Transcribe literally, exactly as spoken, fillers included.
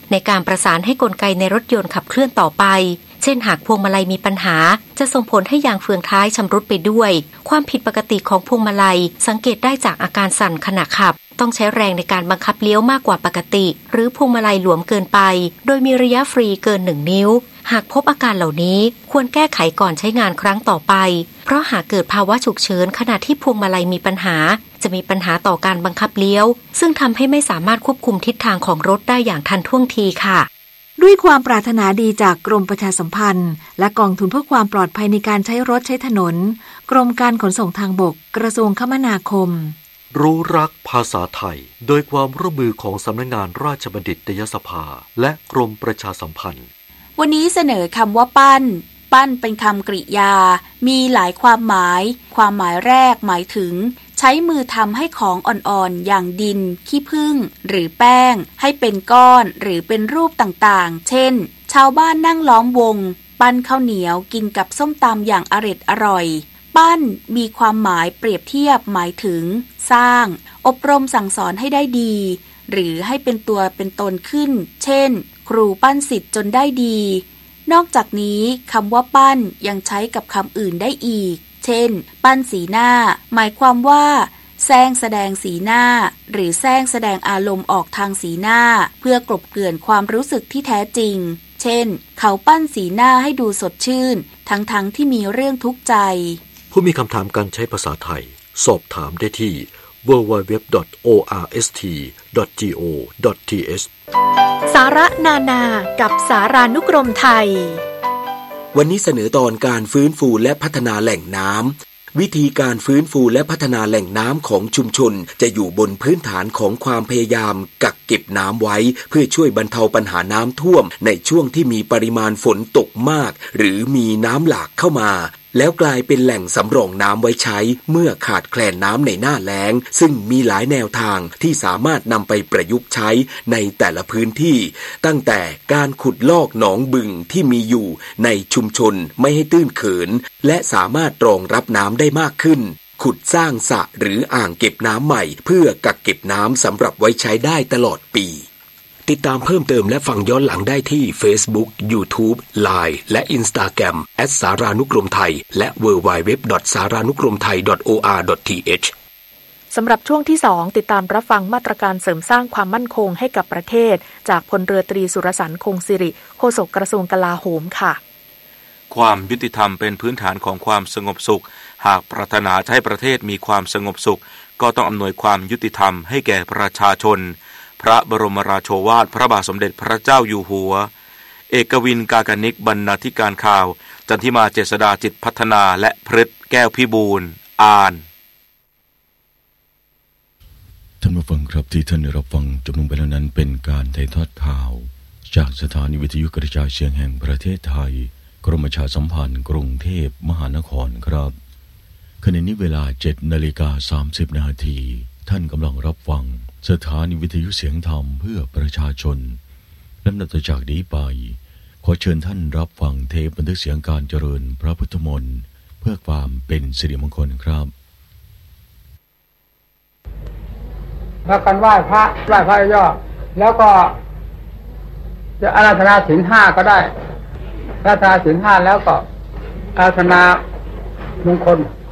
ในการประสานให้กลไกในรถยนต์ขับเคลื่อนต่อไปเช่นหากพวงมาลัยมีปัญหาจะส่งผลให้ยางเฟืองท้ายชำรุดไปด้วยความผิดปกติของพวงมาลัยสังเกตได้จากอาการสั่นขณะขับต้องใช้แรงในการบังคับเลี้ยวมากกว่าปกติหรือพวงมาลัยหลวมเกินไปโดยมีระยะฟรีเกินหนึ่งนิ้วหากพบอาการเหล่านี้ควรแก้ไขก่อนใช้งานครั้งต่อไปเพราะหากเกิดภาวะฉุกเฉินขณะที่พวงมาลัยมีปัญหาจะมีปัญหาต่อการบังคับเลี้ยวซึ่งทำให้ไม่สามารถควบคุมทิศทางของรถได้อย่างทันท่วงทีค่ะด้วยความปรารถนาดีจากกรมประชาสัมพันธ์และกองทุนเพื่อความปลอดภัยในการใช้รถใช้ถนนกรมการขนส่งทางบกกระทรวงคมนาคมรู้รักภาษาไทยโดยความร่วมมือของสำนักงานราชบัณฑิตยสภาและกรมประชาสัมพันธ์วันนี้เสนอคำว่าปั้นปั้นเป็นคำกริยามีหลายความหมายความหมายแรกหมายถึงใช้มือทำให้ของอ่อนๆอย่างดินขี้ผึ้งหรือแป้งให้เป็นก้อนหรือเป็นรูปต่างๆเช่นชาวบ้านนั่งล้อมวงปั้นข้าวเหนียวกินกับส้มตำอย่างอร็ดอร่อยปั้นมีความหมายเปรียบเทียบหมายถึงสร้างอบรมสั่งสอนให้ได้ดีหรือให้เป็นตัวเป็นตนขึ้นเช่นครูปั้นศิษย์จนได้ดีนอกจากนี้คำว่าปั้นยังใช้กับคำอื่นได้อีกเช่นปั้นสีหน้าหมายความว่าแสดงแสดงสีหน้าหรือแสดงแสดงอารมณ์ออกทางสีหน้าเพื่อกลบเกลื่อนความรู้สึกที่แท้จริงเช่นเขาปั้นสีหน้าให้ดูสดชื่นทั้งๆ ท, ที่มีเรื่องทุกข์ใจผู้มีคำถามการใช้ภาษาไทยสอบถามได้ที่ ดับเบิลยู ดับเบิลยู ดับเบิลยู ดอท โอ อาร์ เอส ที ดอท จี โอ ดอท ที เอชสาระนานากับสารานุกรมไทยวันนี้เสนอตอนการฟื้นฟูและพัฒนาแหล่งน้ำวิธีการฟื้นฟูและพัฒนาแหล่งน้ำของชุมชนจะอยู่บนพื้นฐานของความพยายามกักเก็บน้ำไว้เพื่อช่วยบรรเทาปัญหาน้ำท่วมในช่วงที่มีปริมาณฝนตกมากหรือมีน้ำหลากเข้ามาแล้วกลายเป็นแหล่งสำรองน้ำไว้ใช้เมื่อขาดแคลนน้ำในหน้าแล้งซึ่งมีหลายแนวทางที่สามารถนำไปประยุกต์ใช้ในแต่ละพื้นที่ตั้งแต่การขุดลอกหนองบึงที่มีอยู่ในชุมชนไม่ให้ตื้นเขินและสามารถรองรับน้ำได้มากขึ้นขุดสร้างสระหรืออ่างเก็บน้ำใหม่เพื่อกักเก็บน้ำสำหรับไว้ใช้ได้ตลอดปีติดตามเพิ่มเติมและฟังย้อนหลังได้ที่ Facebook, YouTube, ไลน์ และ Instagram แอท สารานุกรมไทยและ ดับเบิลยู ดับเบิลยู ดับเบิลยู ดอท สารานุกรมไทย ดอท โอ อาร์ ดอท ที เอชสำหรับช่วงที่สองติดตามรับฟังมาตรการเสริมสร้างความมั่นคงให้กับประเทศจากพลเรือตรีสุรสันต์คงสิริโฆษกกระทรวงกลาโหมค่ะความยุติธรรมเป็นพื้นฐานของความสงบสุขหากปรารถนาให้ประเทศมีความสงบสุขก็ต้องอำนวยความยุติธรรมให้แก่ประชาชนพระบรมราโชวาทพระบาทสมเด็จพระเจ้าอยู่หัวเอกวินกากนิกบรรณาธิการข่าวจันทิมาเจษฎาจิตพัฒนาและพฤทธิ์แก้วพิบูลอ่านท่านผู้ฟังครับที่ท่านได้รับฟังจบลงไปแล้วนั้นเป็นการถ่ายทอดข่าวจากสถานีวิทยุกระจายเสียงแห่งประเทศไทยกรมประชาสัมพันธ์กรุงเทพมหานครครับขณะนี้เวลา เจ็ดนาฬิกาสามสิบนาทีท่านกำลังรับฟังสถานีวิทยุเสียงธรรมเพื่อประชาชนลำดับต่อจากนี้ไปขอเชิญท่านรับฟังเทปบันทึกเสียงการเจริญพระพุทธมนต์เพื่อความเป็นสิริมงคลครับพากันไหว้พระไหว้พระย่อแล้วก็จะอาราธนาศีลห้าก็ได้อาราธนาศีลห้าแล้วก็อาราธนามงคล